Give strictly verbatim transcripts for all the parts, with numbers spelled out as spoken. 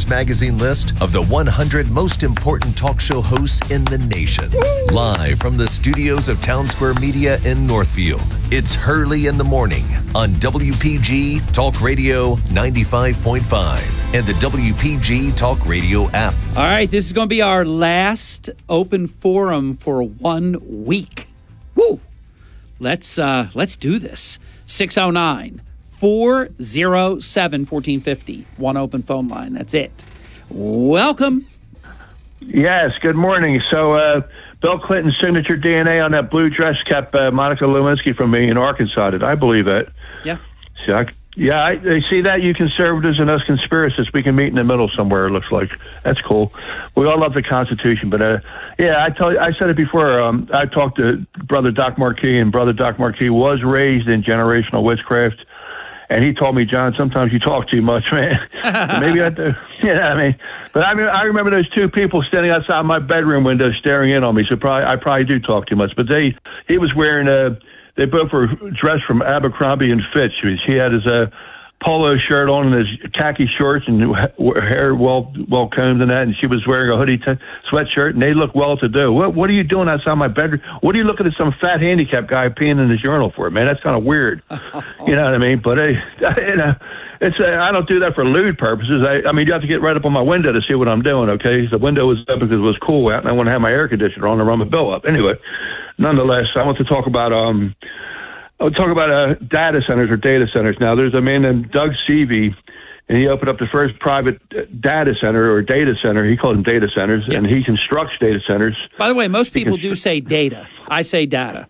News Magazine list of the one hundred most important talk show hosts in the nation. Live from the studios of Town Square Media in Northfield, it's Hurley in the Morning on W P G Talk Radio ninety-five point five and the W P G Talk Radio app. All right, this is going to be our last open forum for one week. Woo! Let's uh, let's do this. six oh nine, four oh seven, one four five oh. One open phone line. That's it. Welcome. Yes, good morning. So uh, Bill Clinton's signature D N A on that blue dress kept uh, Monica Lewinsky from me in Arkansas. Did I believe that? Yeah. See, I, yeah, I, I see that. You conservatives and us conspiracists, we can meet in the middle somewhere, it looks like. That's cool. We all love the Constitution. But, uh, yeah, I tell you, I said it before. Um, I talked to Brother Doc Marquis, and Brother Doc Marquis was raised in generational witchcraft. And he told me, John, sometimes you talk too much, man. Maybe I do. Yeah, I mean, but I mean, I remember those two people standing outside my bedroom window staring in on me. So probably, I probably do talk too much. But they, he was wearing a, they both were dressed from Abercrombie and Fitch. He had his uh, polo shirt on and his khaki shorts and hair well well combed and that. And she was wearing a hoodie t- sweatshirt. And they look well to do. What What are you doing outside my bedroom? What are you looking at some fat handicapped guy peeing in his urinal for, man? That's kind of weird. You know what I mean? But uh, you know, it's uh, I don't do that for lewd purposes. I, I mean, you have to get right up on my window to see what I'm doing. Okay, the window was up because it was cool out, and I want to have my air conditioner on to run my bill up. Anyway, nonetheless, I want to talk about um. I'll talk about uh, data centers or data centers. Now, there's a man named Doug Seavey, and he opened up the first private data center or data center. He calls them data centers, yeah. And he constructs data centers. By the way, most people do say data. I say data.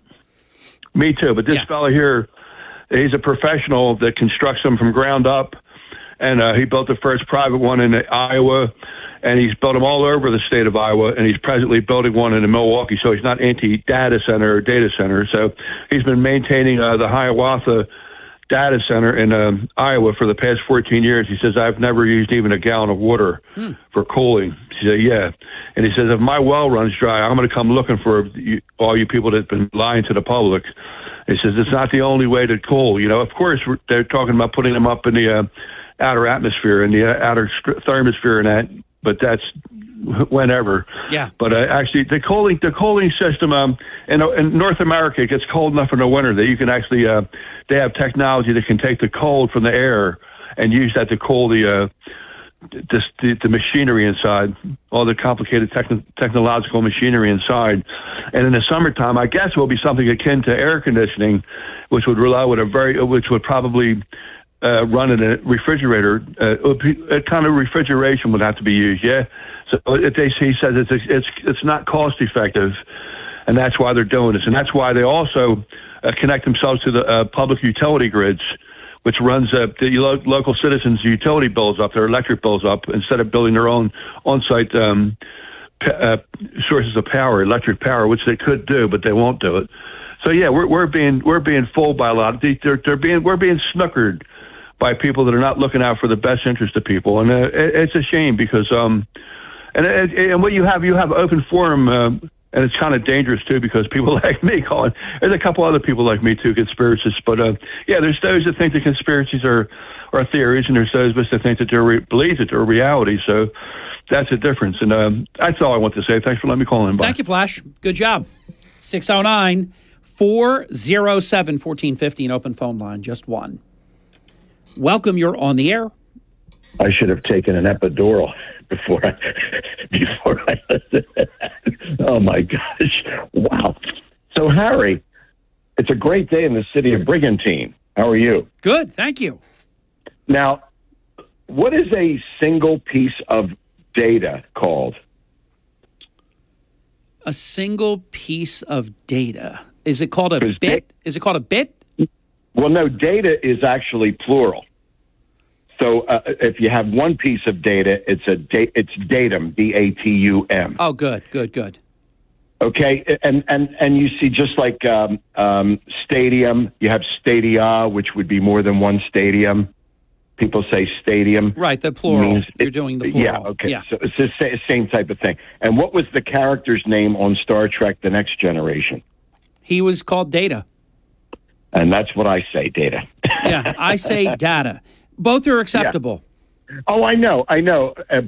Me too, but this yeah. fellow here, he's a professional that constructs them from ground up, and uh, he built the first private one in Iowa, and he's built them all over the state of Iowa, and he's presently building one in Milwaukee, so he's not anti-data center or data center. So he's been maintaining uh, the Hiawatha data center in um, Iowa for the past fourteen years. He says, I've never used even a gallon of water hmm. for cooling. He said, yeah. And he says, if my well runs dry, I'm going to come looking for you, all you people that have been lying to the public. He says, it's not the only way to cool. You know, of course, they're talking about putting them up in the uh, outer atmosphere and the uh, outer thermosphere and that. But that's whenever. Yeah. But uh, actually, the cooling the cooling system um, in, in North America, it gets cold enough in the winter that you can actually uh, they have technology that can take the cold from the air and use that to cool the uh, the, the, the machinery inside, all the complicated techn- technological machinery inside. And in the summertime, I guess it will be something akin to air conditioning, which would rely with a very which would probably. Uh, run in a refrigerator, uh, a kind of refrigeration would have to be used. Yeah, so it, they, he says it's it's it's not cost effective, and that's why they're doing this, and that's why they also uh, connect themselves to the uh, public utility grids, which runs uh, the lo- local citizens' utility bills up, their electric bills up, instead of building their own on-site um, p- uh, sources of power, electric power, which they could do, but they won't do it. So yeah, we're we're being we're being fooled by a lot. Of, they're they're being we're being snookered by people that are not looking out for the best interest of people, and uh, it, it's a shame because um, and it, and what you have you have open forum, uh, and it's kind of dangerous too because people like me calling. There's a couple other people like me too, conspiracists, but uh, yeah, there's those that think the conspiracies are are theories, and there's those that think that they're re- believe that they're reality. So that's the difference, and um, that's all I want to say. Thanks for letting me call in. Bye. Thank you, Flash. Good job. six oh nine, four oh seven, one four five oh, an open phone line, just one. Welcome, you're on the air. I should have taken an epidural before I, before I listened to that. Oh, my gosh. Wow. So, Harry, it's a great day in the city of Brigantine. How are you? Good, thank you. Now, what is a single piece of data called? A single piece of data. Is it called a bit? Da- is it called a bit? Well, no, data is actually plural. So uh, if you have one piece of data, it's a da- it's datum, D A T U M. Oh, good, good, good. Okay, and and and you see, just like um, um, stadium, you have stadia, which would be more than one stadium. People say stadium. Right, the plural. Means You're it, doing the plural. Yeah, okay. Yeah. So it's the same type of thing. And what was the character's name on Star Trek: The Next Generation? He was called Data. And that's what I say, data. Yeah, I say data. Both are acceptable. Yeah. Oh, I know, I know. Uh,